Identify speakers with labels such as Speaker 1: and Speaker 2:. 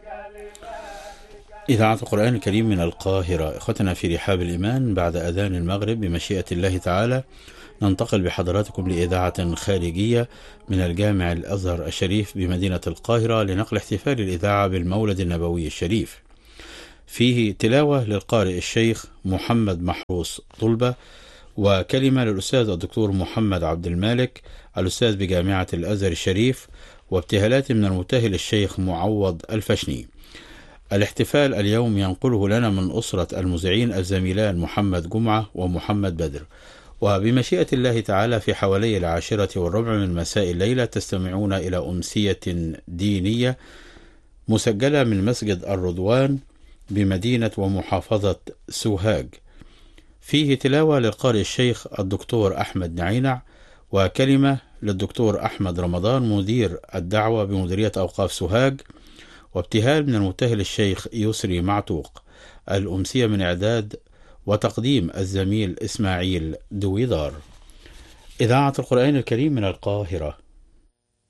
Speaker 1: إذاعة القرآن الكريم من القاهرة. إخوتنا في رحاب الإيمان، بعد أذان المغرب بمشيئة الله تعالى ننتقل بحضراتكم لإذاعة خارجية من الجامع الأزهر الشريف بمدينة القاهرة لنقل احتفال الإذاعة بالمولد النبوي الشريف. فيه تلاوة للقارئ الشيخ محمد محروس طلبة، وكلمة للأستاذ الدكتور محمد عبد المالك الأستاذ بجامعة الأزهر الشريف، وابتهالات من المبتهل الشيخ معوض الفشني. الاحتفال اليوم ينقله لنا من أسرة المذيعين الزميلان محمد جمعة ومحمد بدر. وبمشيئة الله تعالى في حوالي 10:15 من مساء الليلة تستمعون إلى أمسية دينية مسجلة من مسجد الرضوان بمدينة ومحافظة سوهاج. فيه تلاوة للقارئ الشيخ الدكتور أحمد نعينع، وكلمة للدكتور أحمد رمضان مدير الدعوة بمديرية أوقاف سوهاج، وابتهال من المبتهل الشيخ يسري معتوق. الأمسية من إعداد وتقديم الزميل إسماعيل دويدار. إذاعة القرآن الكريم من القاهرة.